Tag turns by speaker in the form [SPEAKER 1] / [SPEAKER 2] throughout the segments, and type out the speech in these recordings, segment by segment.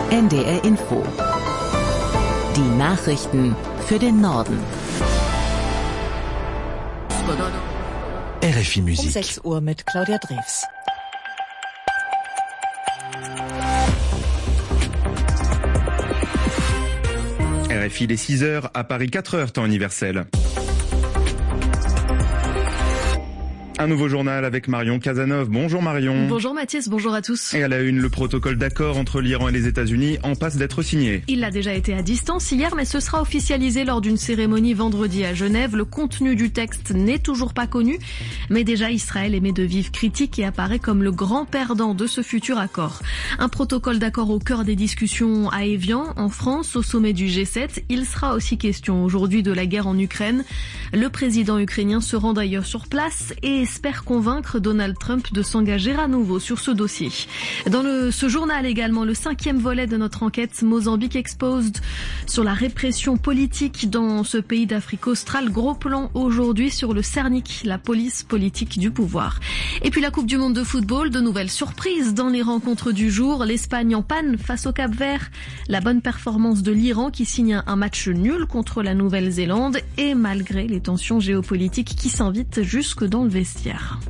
[SPEAKER 1] NDR Info. Die Nachrichten für den Norden.
[SPEAKER 2] RFI Musik.
[SPEAKER 3] Um 6 Uhr mit Claudia Drews.
[SPEAKER 4] RFI, les 6h, à Paris 4h, temps universel. Un nouveau journal avec Marion Casanov. Bonjour Marion.
[SPEAKER 5] Bonjour Mathis, bonjour à tous.
[SPEAKER 4] Et à la une, le protocole d'accord entre l'Iran et les États-Unis en passe d'être signé.
[SPEAKER 5] Il a déjà été à distance hier, mais ce sera officialisé lors d'une cérémonie vendredi à Genève. Le contenu du texte n'est toujours pas connu, mais déjà Israël émet de vives critiques et apparaît comme le grand perdant de ce futur accord. Un protocole d'accord au cœur des discussions à Évian, en France, au sommet du G7. Il sera aussi question aujourd'hui de la guerre en Ukraine. Le président ukrainien se rend d'ailleurs sur place et espère convaincre Donald Trump de s'engager à nouveau sur ce dossier. Dans ce journal également, le 5e volet de notre enquête Mozambique Exposed sur la répression politique dans ce pays d'Afrique australe. Gros plan aujourd'hui sur le Cernic, la police politique du pouvoir. Et puis la Coupe du Monde de football, de nouvelles surprises dans les rencontres du jour. L'Espagne en panne face au Cap-Vert, la bonne performance de l'Iran qui signe un match nul contre la Nouvelle-Zélande et malgré les tensions géopolitiques qui s'invitent jusque dans le vestiaire.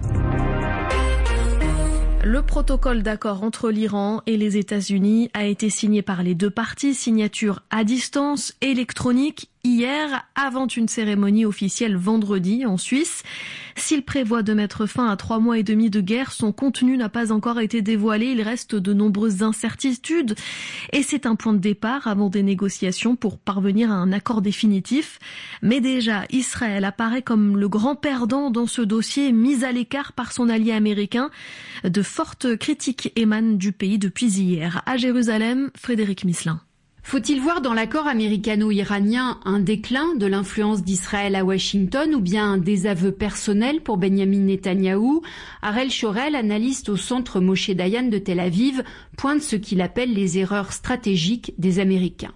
[SPEAKER 5] Le protocole d'accord entre l'Iran et les États-Unis a été signé par les deux parties, signature à distance, électronique, hier, avant une cérémonie officielle vendredi en Suisse. S'il prévoit de mettre fin à 3 mois et demi de guerre, son contenu n'a pas encore été dévoilé. Il reste de nombreuses incertitudes et c'est un point de départ avant des négociations pour parvenir à un accord définitif. Mais déjà, Israël apparaît comme le grand perdant dans ce dossier, mis à l'écart par son allié américain. De fortes critiques émanent du pays depuis hier. À Jérusalem, Frédéric Misselin.
[SPEAKER 6] Faut-il voir dans l'accord américano-iranien un déclin de l'influence d'Israël à Washington ou bien un désaveu personnel pour Benjamin Netanyahou? Harel Chorel, analyste au centre Moshe Dayan de Tel Aviv, pointe ce qu'il appelle les erreurs stratégiques des Américains.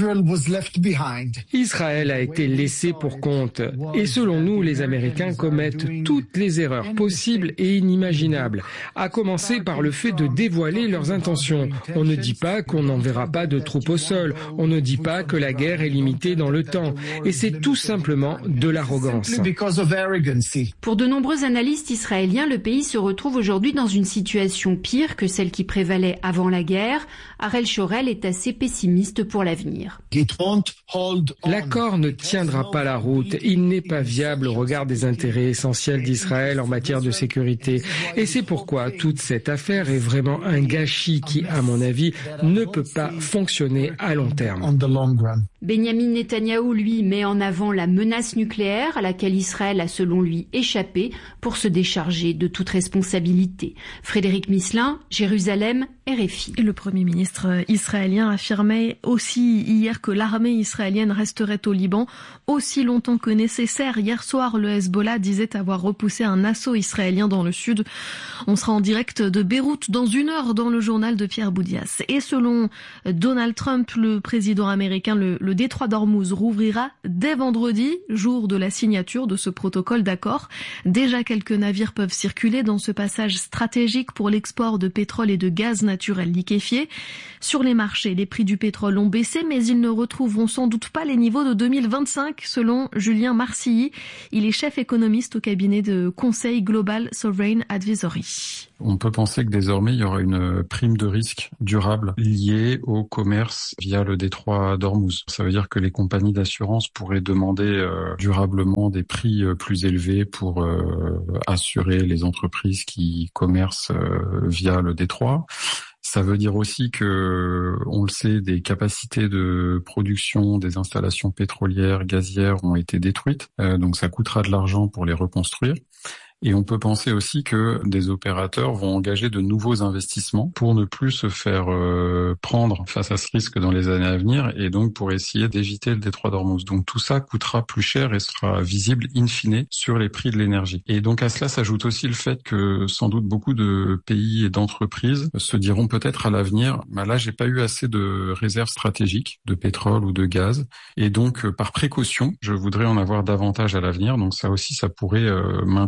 [SPEAKER 7] Israël a été laissé pour compte et selon nous, les Américains commettent toutes les erreurs possibles et inimaginables, à commencer par le fait de dévoiler leurs intentions. On ne dit pas qu'on n'enverra pas de troupes au sol, on ne dit pas que la guerre est limitée dans le temps et c'est tout simplement de l'arrogance.
[SPEAKER 6] Pour de nombreux analystes israéliens, le pays se retrouve aujourd'hui dans une situation pire que celle qui prévalait avant la guerre. Harel Chorel est assez pessimiste pour l'avenir.
[SPEAKER 7] L'accord ne tiendra pas la route. Il n'est pas viable au regard des intérêts essentiels d'Israël en matière de sécurité. Et c'est pourquoi toute cette affaire est vraiment un gâchis qui, à mon avis, ne peut pas fonctionner à long terme.
[SPEAKER 6] Benjamin Netanyahou, lui, met en avant la menace nucléaire à laquelle Israël a, selon lui, échappé pour se décharger de toute responsabilité. Frédéric Misselin, Jérusalem, RFI.
[SPEAKER 5] Et le Premier ministre israélien affirmait aussi hier que l'armée israélienne resterait au Liban aussi longtemps que nécessaire. Hier soir, le Hezbollah disait avoir repoussé un assaut israélien dans le sud. On sera en direct de Beyrouth dans 1 heure dans le journal de Pierre Boudias. Et selon Donald Trump, le président américain, le détroit d'Ormuz rouvrira dès vendredi, jour de la signature de ce protocole d'accord. Déjà quelques navires peuvent circuler dans ce passage stratégique pour l'export de pétrole et de gaz naturel liquéfié. Sur les marchés, les prix du pétrole ont baissé, mais ils ne retrouveront sans doute pas les niveaux de 2025, selon Julien Marcilly. Il est chef économiste au cabinet de conseil Global Sovereign Advisory.
[SPEAKER 8] On peut penser que désormais, il y aura une prime de risque durable liée au commerce via le détroit d'Ormuz. Ça veut dire que les compagnies d'assurance pourraient demander durablement des prix plus élevés pour assurer les entreprises qui commercent via le détroit. Ça veut dire aussi que, on le sait, des capacités de production des installations pétrolières, gazières ont été détruites. Donc ça coûtera de l'argent pour les reconstruire. Et on peut penser aussi que des opérateurs vont engager de nouveaux investissements pour ne plus se faire prendre face à ce risque dans les années à venir et donc pour essayer d'éviter le détroit d'Ormuz. Donc tout ça coûtera plus cher et sera visible in fine sur les prix de l'énergie. Et donc à cela s'ajoute aussi le fait que sans doute beaucoup de pays et d'entreprises se diront peut-être à l'avenir, là j'ai pas eu assez de réserves stratégiques de pétrole ou de gaz et donc par précaution je voudrais en avoir davantage à l'avenir. Donc ça aussi ça pourrait maintenir les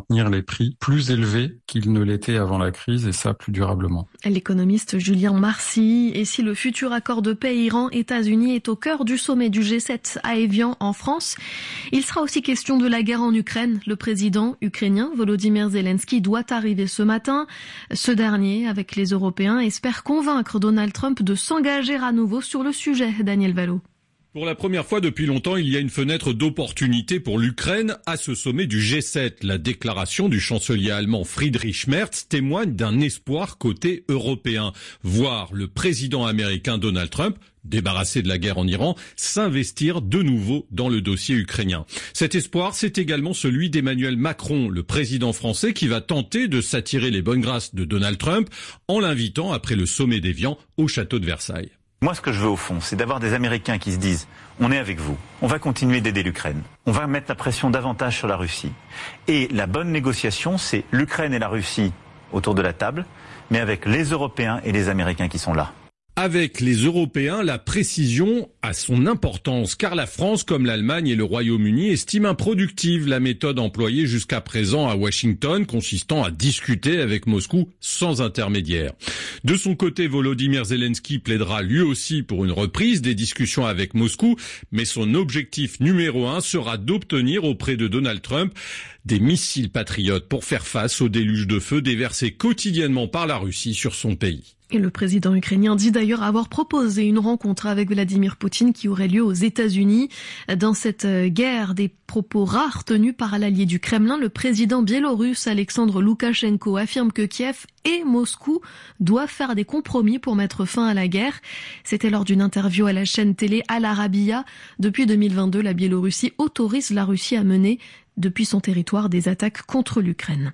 [SPEAKER 8] prix plus élevés qu'ils ne l'étaient avant la crise, et ça plus durablement.
[SPEAKER 5] L'économiste Julien Marcy. Et si le futur accord de paix Iran-États-Unis est au cœur du sommet du G7 à Évian en France, il sera aussi question de la guerre en Ukraine. Le président ukrainien Volodymyr Zelensky doit arriver ce matin. Ce dernier, avec les Européens, espère convaincre Donald Trump de s'engager à nouveau sur le sujet. Daniel Vallot.
[SPEAKER 2] Pour la première fois depuis longtemps, il y a une fenêtre d'opportunité pour l'Ukraine à ce sommet du G7. La déclaration du chancelier allemand Friedrich Merz témoigne d'un espoir côté européen. Voir le président américain Donald Trump, débarrassé de la guerre en Iran, s'investir de nouveau dans le dossier ukrainien. Cet espoir, c'est également celui d'Emmanuel Macron, le président français, qui va tenter de s'attirer les bonnes grâces de Donald Trump en l'invitant après le sommet d'Évian au château de Versailles.
[SPEAKER 9] Moi, ce que je veux au fond, c'est d'avoir des Américains qui se disent « on est avec vous, on va continuer d'aider l'Ukraine, on va mettre la pression davantage sur la Russie ». Et la bonne négociation, c'est l'Ukraine et la Russie autour de la table, mais avec les Européens et les Américains qui sont là.
[SPEAKER 2] Avec les Européens, la précision a son importance, car la France, comme l'Allemagne et le Royaume-Uni, estiment improductive la méthode employée jusqu'à présent à Washington, consistant à discuter avec Moscou sans intermédiaire. De son côté, Volodymyr Zelensky plaidera lui aussi pour une reprise des discussions avec Moscou, mais son objectif numéro 1 sera d'obtenir auprès de Donald Trump des missiles patriotes pour faire face au déluge de feu déversé quotidiennement par la Russie sur son pays.
[SPEAKER 5] Et le président ukrainien dit d'ailleurs avoir proposé une rencontre avec Vladimir Poutine qui aurait lieu aux États-Unis. Dans cette guerre, des propos rares tenus par l'allié du Kremlin, le président biélorusse Alexandre Loukachenko affirme que Kiev et Moscou doivent faire des compromis pour mettre fin à la guerre. C'était lors d'une interview à la chaîne télé Al Arabiya. Depuis 2022, la Biélorussie autorise la Russie à mener depuis son territoire des attaques contre l'Ukraine.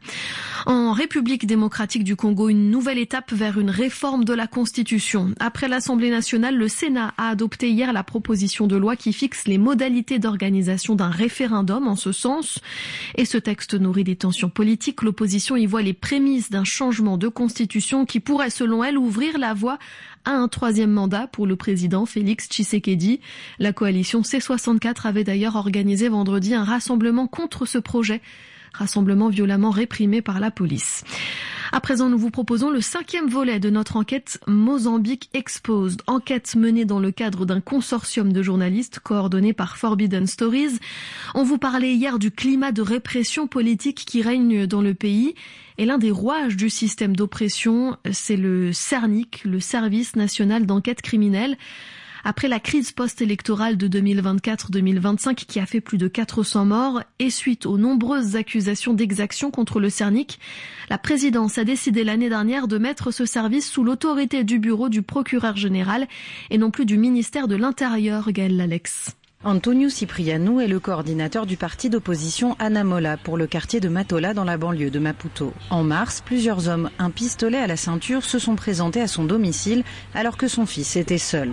[SPEAKER 5] En République démocratique du Congo, une nouvelle étape vers une réforme de la Constitution. Après l'Assemblée nationale, le Sénat a adopté hier la proposition de loi qui fixe les modalités d'organisation d'un référendum en ce sens. Et ce texte nourrit des tensions politiques. L'opposition y voit les prémices d'un changement de Constitution qui pourrait, selon elle, ouvrir la voie à un troisième mandat pour le président Félix Tshisekedi. La coalition C64 avait d'ailleurs organisé vendredi un rassemblement contre ce projet, rassemblement violemment réprimé par la police. À présent, nous vous proposons le 5e volet de notre enquête Mozambique Exposed, enquête menée dans le cadre d'un consortium de journalistes coordonné par Forbidden Stories. On vous parlait hier du climat de répression politique qui règne dans le pays. Et l'un des rouages du système d'oppression, c'est le CERNIC, le Service national d'enquête criminelle. Après la crise post-électorale de 2024-2025 qui a fait plus de 400 morts et suite aux nombreuses accusations d'exaction contre le CERNIC, la présidence a décidé l'année dernière de mettre ce service sous l'autorité du bureau du procureur général et non plus du ministère de l'Intérieur, Gaël Lalex.
[SPEAKER 10] Antonio Cipriano est le coordinateur du parti d'opposition Anamola pour le quartier de Matola dans la banlieue de Maputo. En mars, plusieurs hommes, un pistolet à la ceinture, se sont présentés à son domicile alors que son fils était seul.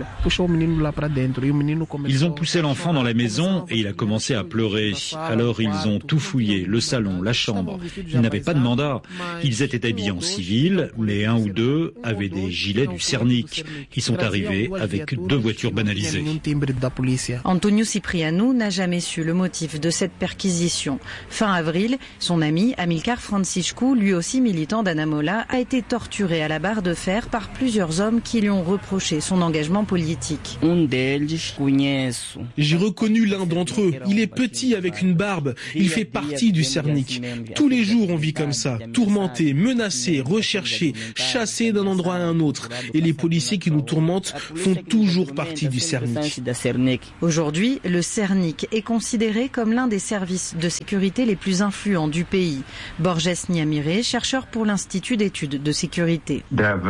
[SPEAKER 11] Ils ont poussé l'enfant dans la maison et il a commencé à pleurer. Alors ils ont tout fouillé, le salon, la chambre. Ils n'avaient pas de mandat. Ils étaient habillés en civil, mais un ou deux avaient des gilets du CERNIC. Ils sont arrivés avec 2 voitures banalisées.
[SPEAKER 10] Antonio Cipriano n'a jamais su le motif de cette perquisition. Fin avril, son ami Amilcar Francisco, lui aussi militant d'Anamola, a été torturé à la barre de fer par plusieurs hommes qui lui ont reproché son engagement politique.
[SPEAKER 12] J'ai reconnu l'un d'entre eux. Il est petit avec une barbe. Il fait partie du CERNIC. Tous les jours on vit comme ça, tourmenté, menacé, recherché, chassé d'un endroit à un autre. Et les policiers qui nous tourmentent font toujours partie du CERNIC.
[SPEAKER 10] Aujourd'hui, le CERNIC est considéré comme l'un des services de sécurité les plus influents du pays. Borges Niamire, chercheur pour l'Institut d'études de sécurité.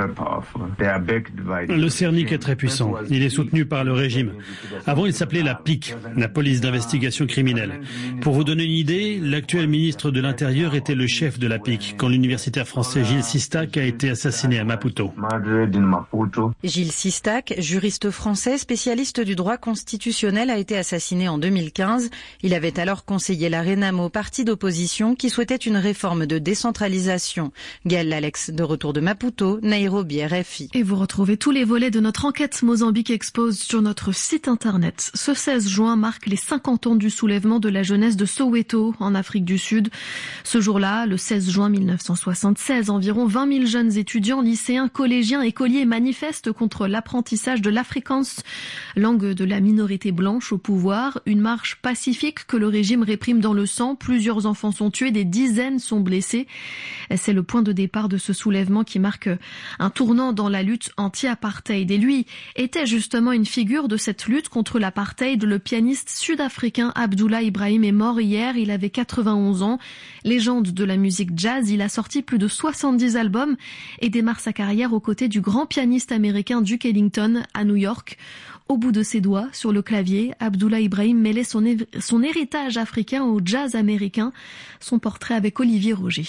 [SPEAKER 13] Le CERNIC est très puissant. Il est soutenu par le régime. Avant, il s'appelait la PIC, la police d'investigation criminelle. Pour vous donner une idée, l'actuel ministre de l'Intérieur était le chef de la PIC quand l'universitaire français Gilles Sistac a été assassiné à Maputo.
[SPEAKER 10] Gilles Sistac, juriste français spécialiste du droit constitutionnel, a été été assassiné en 2015. Il avait alors conseillé la Renamo, parti d'opposition qui souhaitait une réforme de décentralisation. Gaëlle Alex, de retour de Maputo, Nairobi, RFI.
[SPEAKER 5] Et vous retrouvez tous les volets de notre enquête Mozambique Expose sur notre site internet. Ce 16 juin marque les 50 ans du soulèvement de la jeunesse de Soweto, en Afrique du Sud. Ce jour-là, le 16 juin 1976, environ 20 000 jeunes étudiants, lycéens, collégiens, écoliers manifestent contre l'apprentissage de l'Afrikaans, langue de la minorité blanche au pouvoir. Une marche pacifique que le régime réprime dans le sang. Plusieurs enfants sont tués, des dizaines sont blessés. C'est le point de départ de ce soulèvement qui marque un tournant dans la lutte anti-apartheid. Et lui était justement une figure de cette lutte contre l'apartheid. Le pianiste sud-africain Abdoulaye Ibrahim est mort hier. Il avait 91 ans. Légende de la musique jazz, il a sorti plus de 70 albums et démarre sa carrière aux côtés du grand pianiste américain Duke Ellington à New York. Au bout de ses doigts, sur le clavier, Abdoulaye Ibrahim mêlait son héritage africain au jazz américain. Son portrait avec Olivier Roger.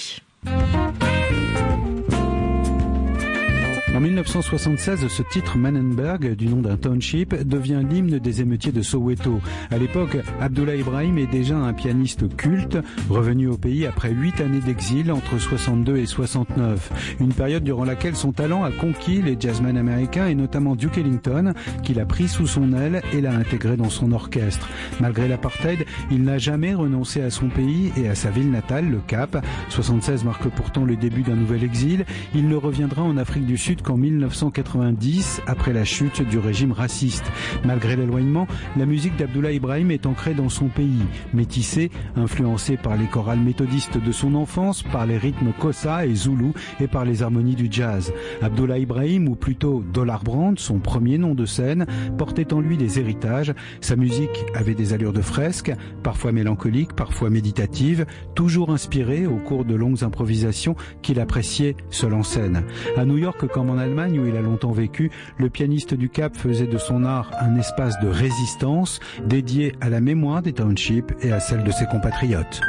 [SPEAKER 14] En 1976, ce titre Manenberg, du nom d'un township, devient l'hymne des émeutiers de Soweto. À l'époque, Abdoulaye Ibrahim est déjà un pianiste culte, revenu au pays après 8 années d'exil entre 62 et 69. Une période durant laquelle son talent a conquis les jazzmen américains et notamment Duke Ellington, qu'il a pris sous son aile et l'a intégré dans son orchestre. Malgré l'apartheid, il n'a jamais renoncé à son pays et à sa ville natale, le Cap. 76 marque pourtant le début d'un nouvel exil. Il ne reviendra en Afrique du Sud qu'en 1990, après la chute du régime raciste. Malgré l'éloignement, la musique d'Abdoulaye Ibrahim est ancrée dans son pays. Métissée, influencée par les chorales méthodistes de son enfance, par les rythmes Xhosa et Zoulou et par les harmonies du jazz. Abdoulaye Ibrahim, ou plutôt Dollar Brand, son premier nom de scène, portait en lui des héritages. Sa musique avait des allures de fresque, parfois mélancolique, parfois méditative, toujours inspirée au cours de longues improvisations qu'il appréciait seul en scène. À New York, comme en Allemagne où il a longtemps vécu, le pianiste du Cap faisait de son art un espace de résistance dédié à la mémoire des townships et à celle de ses compatriotes.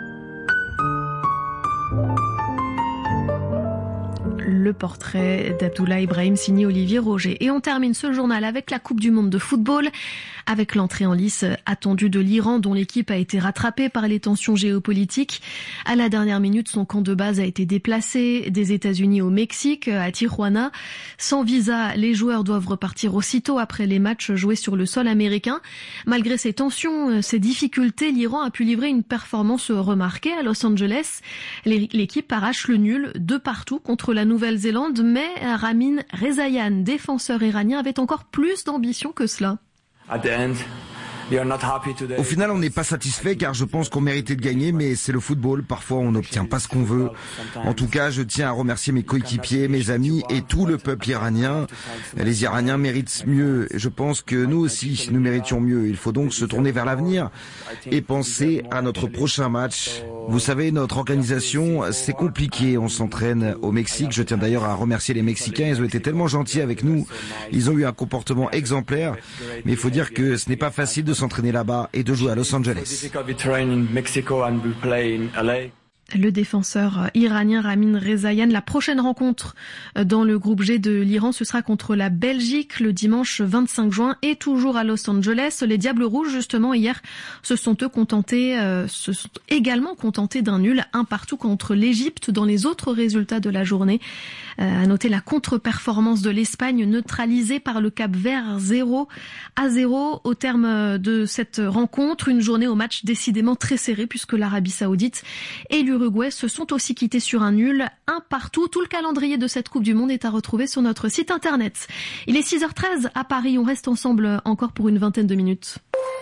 [SPEAKER 5] Le portrait d'Abdoulaye Ibrahim signé Olivier Roger. Et on termine ce journal avec la Coupe du Monde de football, avec l'entrée en lice attendue de l'Iran dont l'équipe a été rattrapée par les tensions géopolitiques. À la dernière minute, son camp de base a été déplacé des États-Unis au Mexique, à Tijuana. Sans visa, les joueurs doivent repartir aussitôt après les matchs joués sur le sol américain. Malgré ces tensions, ces difficultés, l'Iran a pu livrer une performance remarquée à Los Angeles. L'équipe arrache le nul de partout contre la Nouvelle-Zélande, mais Ramin Rezaian, défenseur iranien, avait encore plus d'ambition que cela.
[SPEAKER 15] Au final, on n'est pas satisfait car je pense qu'on méritait de gagner, mais c'est le football. Parfois, on n'obtient pas ce qu'on veut. En tout cas, je tiens à remercier mes coéquipiers, mes amis et tout le peuple iranien. Les Iraniens méritent mieux. Je pense que nous aussi, nous méritions mieux. Il faut donc se tourner vers l'avenir et penser à notre prochain match. Vous savez, notre organisation, c'est compliqué. On s'entraîne au Mexique. Je tiens d'ailleurs à remercier les Mexicains. Ils ont été tellement gentils avec nous. Ils ont eu un comportement exemplaire. Mais il faut dire que ce n'est pas facile de s'entraîner là-bas et de jouer à Los Angeles.
[SPEAKER 5] Le défenseur iranien Ramin Rezaian. La prochaine rencontre dans le groupe G de l'Iran, ce sera contre la Belgique le dimanche 25 juin et toujours à Los Angeles. Les Diables Rouges, justement, hier, se sont également contentés d'un nul, un partout contre l'Égypte. Dans les autres résultats de la journée, à noter la contre-performance de l'Espagne neutralisée par le Cap-Vert 0-0 au terme de cette rencontre. Une journée au match décidément très serré puisque l'Arabie Saoudite et l'Uruguay se sont aussi quittés sur un nul, un partout. Tout le calendrier de cette Coupe du Monde est à retrouver sur notre site internet. Il est 6h13 à Paris. On reste ensemble encore pour une vingtaine de minutes.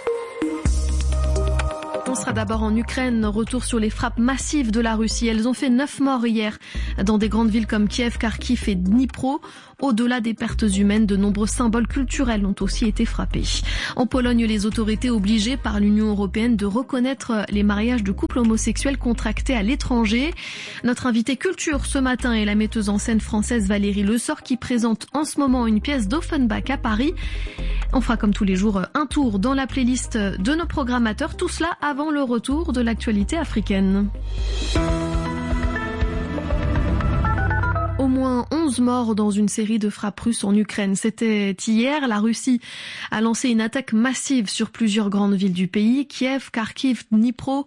[SPEAKER 5] On sera d'abord en Ukraine, retour sur les frappes massives de la Russie. Elles ont fait 9 morts hier dans des grandes villes comme Kiev, Kharkiv et Dnipro. Au-delà des pertes humaines, de nombreux symboles culturels ont aussi été frappés. En Pologne, les autorités obligées par l'Union européenne de reconnaître les mariages de couples homosexuels contractés à l'étranger. Notre invitée culture ce matin est la metteuse en scène française Valérie Lessort qui présente en ce moment une pièce d'Offenbach à Paris. On fera comme tous les jours un tour dans la playlist de nos programmateurs. Tout cela avant le retour de l'actualité africaine. Au moins 11 morts dans une série de frappes russes en Ukraine. C'était hier. La Russie a lancé une attaque massive sur plusieurs grandes villes du pays. Kiev, Kharkiv, Dnipro.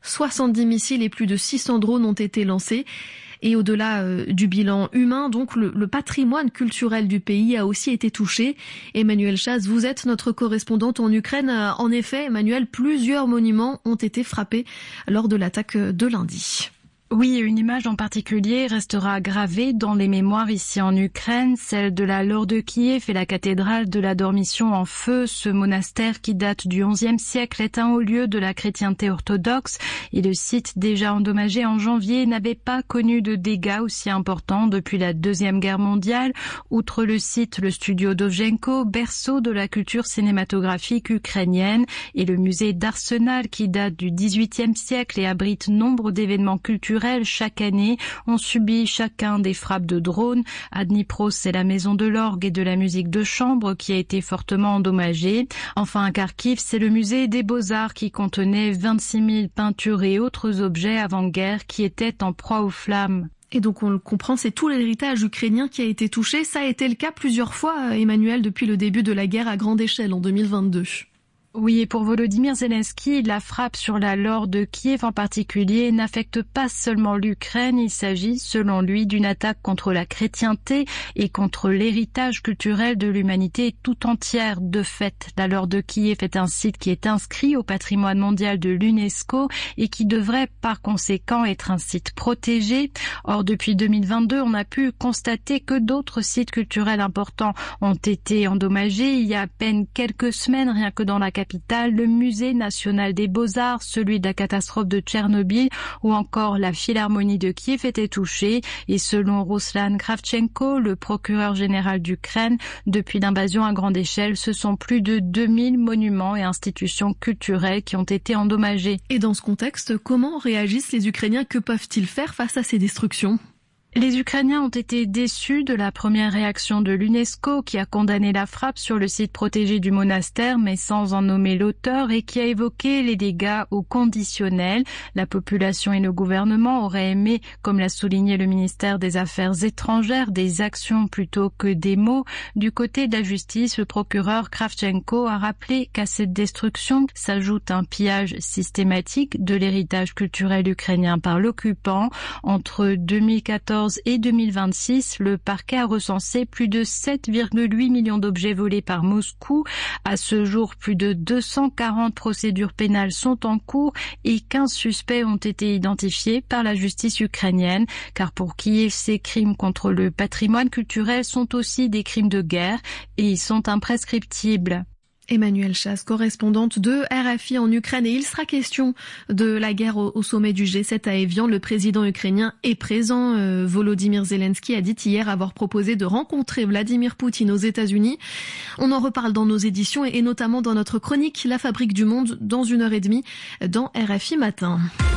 [SPEAKER 5] 70 missiles et plus de 600 drones ont été lancés. Et au-delà du bilan humain, donc le patrimoine culturel du pays a aussi été touché. Emmanuel Chaz, vous êtes notre correspondante en Ukraine. En effet, Emmanuel, plusieurs monuments ont été frappés lors de l'attaque de lundi.
[SPEAKER 16] Oui, une image en particulier restera gravée dans les mémoires ici en Ukraine, celle de la Laure de Kiev et la cathédrale de la Dormition en feu. Ce monastère qui date du XIe siècle est un haut lieu de la chrétienté orthodoxe et le site déjà endommagé en janvier n'avait pas connu de dégâts aussi importants depuis la Deuxième Guerre mondiale. Outre le site, le studio Dovzhenko, berceau de la culture cinématographique ukrainienne, et le musée d'Arsenal qui date du XVIIIe siècle et abrite nombre d'événements culturels chaque année, ont subi chacun des frappes de drones. À Dnipro, c'est la maison de l'orgue et de la musique de chambre qui a été fortement endommagée. Enfin, à Kharkiv, c'est le musée des Beaux-Arts qui contenait 26 000 peintures et autres objets avant-guerre qui étaient en proie aux flammes.
[SPEAKER 5] Et donc on le comprend, c'est tout l'héritage ukrainien qui a été touché. Ça a été le cas plusieurs fois, Emmanuel, depuis le début de la guerre à grande échelle en 2022.
[SPEAKER 16] Oui, et pour Volodymyr Zelensky, la frappe sur la Laure de Kiev en particulier n'affecte pas seulement l'Ukraine. Il s'agit, selon lui, d'une attaque contre la chrétienté et contre l'héritage culturel de l'humanité tout entière. De fait, la Laure de Kiev est un site qui est inscrit au patrimoine mondial de l'UNESCO et qui devrait par conséquent être un site protégé. Or, depuis 2022, on a pu constater que d'autres sites culturels importants ont été endommagés. Il y a à peine quelques semaines, rien que dans la capitale, le musée national des Beaux-Arts, celui de la catastrophe de Tchernobyl ou encore la Philharmonie de Kiev étaient touchés. Et selon Ruslan Kravchenko, le procureur général d'Ukraine, depuis l'invasion à grande échelle, ce sont plus de 2000 monuments et institutions culturelles qui ont été endommagés.
[SPEAKER 5] Et dans ce contexte, comment réagissent les Ukrainiens? Que peuvent-ils faire face à ces destructions?
[SPEAKER 16] Les Ukrainiens ont été déçus de la première réaction de l'UNESCO qui a condamné la frappe sur le site protégé du monastère mais sans en nommer l'auteur et qui a évoqué les dégâts au conditionnel. La population et le gouvernement auraient aimé, comme l'a souligné le ministère des Affaires étrangères, des actions plutôt que des mots. Du côté de la justice, le procureur Kravchenko a rappelé qu'à cette destruction s'ajoute un pillage systématique de l'héritage culturel ukrainien par l'occupant. Entre 2014 et 2026, le parquet a recensé plus de 7,8 millions d'objets volés par Moscou. À ce jour, plus de 240 procédures pénales sont en cours et 15 suspects ont été identifiés par la justice ukrainienne. Car pour Kiev, ces crimes contre le patrimoine culturel sont aussi des crimes de guerre et ils sont imprescriptibles.
[SPEAKER 5] Emmanuel Chaz, correspondante de RFI en Ukraine. Et il sera question de la guerre au sommet du G7 à Évian. Le président ukrainien est présent. Volodymyr Zelensky a dit hier avoir proposé de rencontrer Vladimir Poutine aux États-Unis. On en reparle dans nos éditions et notamment dans notre chronique La Fabrique du Monde dans 1h30 dans RFI Matin.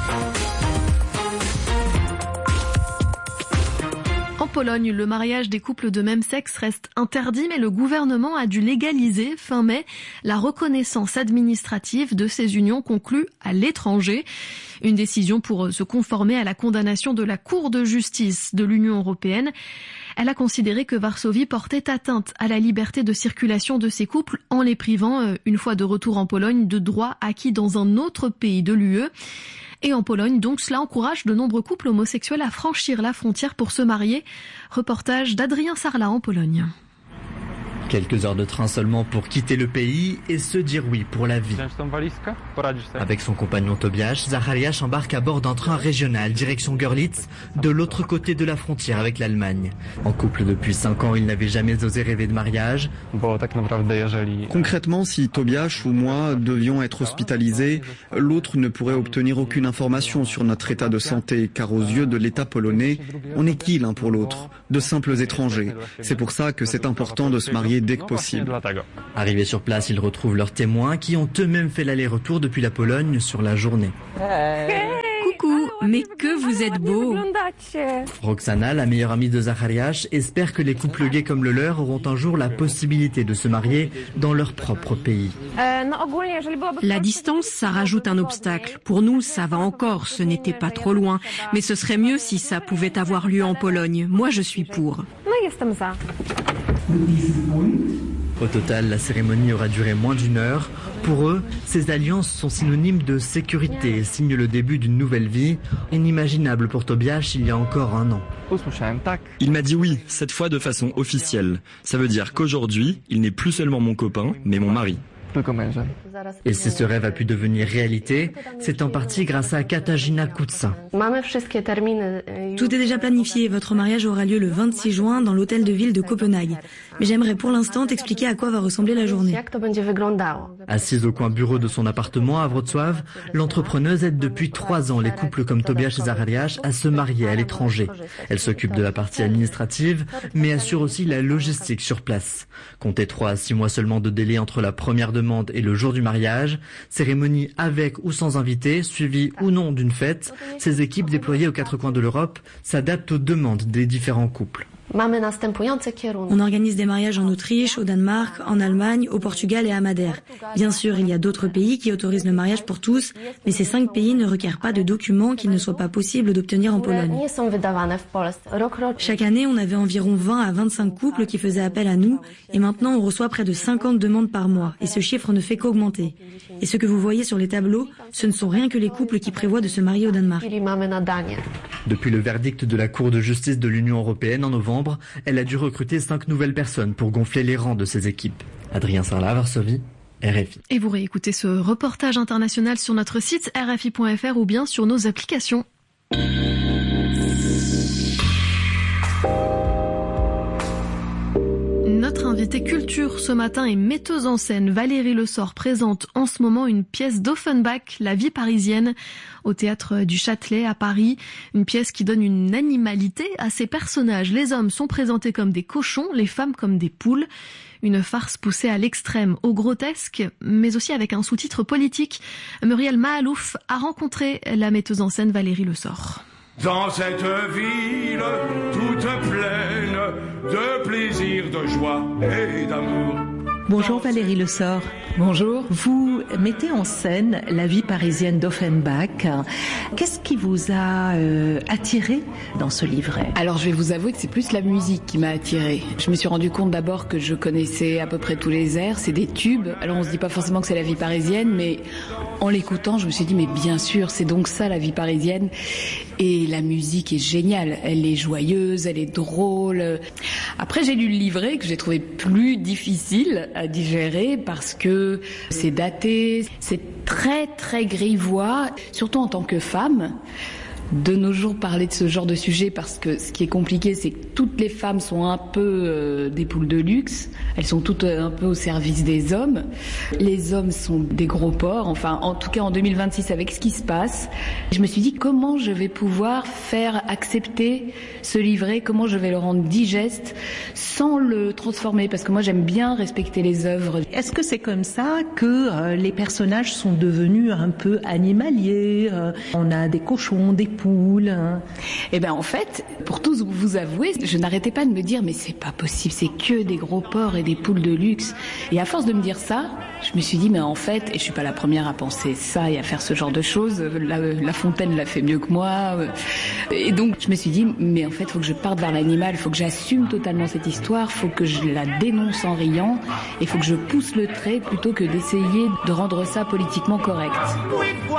[SPEAKER 5] En Pologne, le mariage des couples de même sexe reste interdit, mais le gouvernement a dû légaliser fin mai la reconnaissance administrative de ces unions conclues à l'étranger. Une décision pour se conformer à la condamnation de la Cour de justice de l'Union européenne. Elle a considéré que Varsovie portait atteinte à la liberté de circulation de ces couples en les privant, une fois de retour en Pologne, de droits acquis dans un autre pays de l'UE. Et en Pologne, donc, cela encourage de nombreux couples homosexuels à franchir la frontière pour se marier. Reportage d'Adrien Sarlat en Pologne.
[SPEAKER 17] Quelques heures de train seulement pour quitter le pays et se dire oui pour la vie. Avec son compagnon Tobiasz, Zachariasz embarque à bord d'un train régional direction Görlitz, de l'autre côté de la frontière avec l'Allemagne. En couple depuis 5 ans, il n'avait jamais osé rêver de mariage.
[SPEAKER 18] Concrètement, si Tobiasz ou moi devions être hospitalisés, l'autre ne pourrait obtenir aucune information sur notre état de santé, car aux yeux de l'État polonais, on n'est qui l'un pour l'autre, de simples étrangers. C'est pour ça que c'est important de se marier dès que possible.
[SPEAKER 17] Arrivés sur place, ils retrouvent leurs témoins qui ont eux-mêmes fait l'aller-retour depuis la Pologne sur la journée.
[SPEAKER 5] Coucou,
[SPEAKER 19] mais que vous êtes beau.
[SPEAKER 17] Roxana, la meilleure amie de Zacharias, espère que les couples gays comme le leur auront un jour la possibilité de se marier dans leur propre pays.
[SPEAKER 19] La distance, ça rajoute un obstacle. Pour nous, ça va encore, ce n'était pas trop loin. Mais ce serait mieux si ça pouvait avoir lieu en Pologne. Moi, je suis pour.
[SPEAKER 17] Au total, la cérémonie aura duré moins d'1 heure. Pour eux, ces alliances sont synonymes de sécurité et signent le début d'une nouvelle vie, inimaginable pour Tobiasz il y a encore 1 an.
[SPEAKER 20] Il m'a dit oui, cette fois de façon officielle. Ça veut dire qu'aujourd'hui, il n'est plus seulement mon copain, mais mon mari.
[SPEAKER 17] Et si ce rêve a pu devenir réalité, c'est en partie grâce à Katarzyna Kutsa.
[SPEAKER 21] Tout est déjà planifié. Votre mariage aura lieu le 26 juin dans l'hôtel de ville de Copenhague. Mais j'aimerais pour l'instant t'expliquer à quoi va ressembler la journée.
[SPEAKER 17] Assise au coin bureau de son appartement à Wrocław, l'entrepreneuse aide depuis 3 ans les couples comme Tobiasz et Zacharias à se marier à l'étranger. Elle s'occupe de la partie administrative, mais assure aussi la logistique sur place. Comptez 3 à 6 mois seulement de délai entre la première demande et le jour du mariage, cérémonie avec ou sans invité, suivie ou non d'une fête, ces équipes déployées aux 4 coins de l'Europe s'adaptent aux demandes des différents couples.
[SPEAKER 21] On organise des mariages en Autriche, au Danemark, en Allemagne, au Portugal et à Madère. Bien sûr, il y a d'autres pays qui autorisent le mariage pour tous, mais ces 5 pays ne requièrent pas de documents qu'il ne soit pas possible d'obtenir en Pologne. Chaque année, on avait environ 20 à 25 couples qui faisaient appel à nous, et maintenant on reçoit près de 50 demandes par mois, et ce chiffre ne fait qu'augmenter. Et ce que vous voyez sur les tableaux, ce ne sont rien que les couples qui prévoient de se marier au Danemark.
[SPEAKER 17] Depuis le verdict de la Cour de justice de l'Union européenne en novembre, elle a dû recruter 5 nouvelles personnes pour gonfler les rangs de ses équipes. Adrien Sarlat, Varsovie, RFI.
[SPEAKER 5] Et vous réécoutez ce reportage international sur notre site rfi.fr ou bien sur nos applications. Notre invitée culture ce matin est metteuse en scène. Valérie Lessort présente en ce moment une pièce d'Offenbach, La vie parisienne, au théâtre du Châtelet à Paris. Une pièce qui donne une animalité à ses personnages. Les hommes sont présentés comme des cochons, les femmes comme des poules. Une farce poussée à l'extrême, au grotesque, mais aussi avec un sous-titre politique. Muriel Mahalouf a rencontré la metteuse en scène Valérie Lessort.
[SPEAKER 22] Dans cette ville toute pleine de plaisir, de joie et d'amour.
[SPEAKER 3] Bonjour Valérie Lessort. Bonjour. Vous mettez en scène la vie parisienne d'Offenbach. Qu'est-ce qui vous a attiré dans ce livret?
[SPEAKER 23] Alors je vais vous avouer que c'est plus la musique qui m'a attirée. Je me suis rendu compte d'abord que je connaissais à peu près tous les airs, c'est des tubes. Alors on se dit pas forcément que c'est la vie parisienne, mais en l'écoutant, je me suis dit mais bien sûr, c'est donc ça la vie parisienne. Et la musique est géniale, elle est joyeuse, elle est drôle. Après j'ai lu le livret que j'ai trouvé plus difficile à digérer parce que c'est daté, c'est très très grivois, surtout en tant que femme. De nos jours, parler de ce genre de sujet, parce que ce qui est compliqué, c'est que toutes les femmes sont un peu des poules de luxe. Elles sont toutes un peu au service des hommes. Les hommes sont des gros porcs. Enfin, en tout cas, en 2026, avec ce qui se passe, je me suis dit comment je vais pouvoir faire accepter ce livret, comment je vais le rendre digeste sans le transformer, parce que moi, j'aime bien respecter les œuvres.
[SPEAKER 3] Est-ce que c'est comme ça que les personnages sont devenus un peu animaliers? On a des cochons, des poules.
[SPEAKER 23] Eh ben en fait, pour tous vous avouer, je n'arrêtais pas de me dire mais c'est pas possible, c'est que des gros porcs et des poules de luxe. Et à force de me dire ça, je me suis dit mais en fait, et je suis pas la première à penser ça et à faire ce genre de choses, La Fontaine l'a fait mieux que moi. Et donc je me suis dit mais en fait, faut que je parte vers l'animal, faut que j'assume totalement cette histoire, faut que je la dénonce en riant et faut que je pousse le trait plutôt que d'essayer de rendre ça politiquement correct.